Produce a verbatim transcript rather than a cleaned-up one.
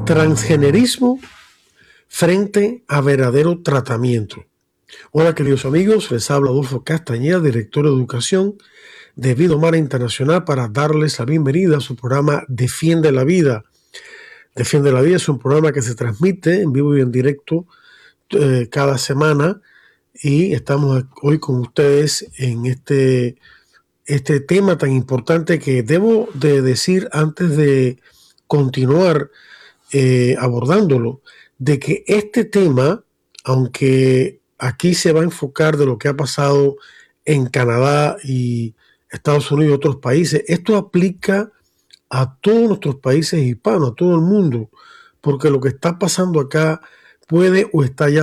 Transgenerismo frente a verdadero tratamiento. Hola queridos amigos, les habla Adolfo Castañeda, director de Educación de Vida Humana Internacional, para darles la bienvenida a su programa Defiende la Vida. Defiende la Vida es un programa que se transmite en vivo y en directo eh, cada semana, y estamos hoy con ustedes en este, este tema tan importante que debo de decir antes de continuar eh, abordándolo, de que este tema, aunque aquí se va a enfocar de lo que ha pasado en Canadá y Estados Unidos y otros países, esto aplica a todos nuestros países hispanos, a todo el mundo, porque lo que está pasando acá puede o está ya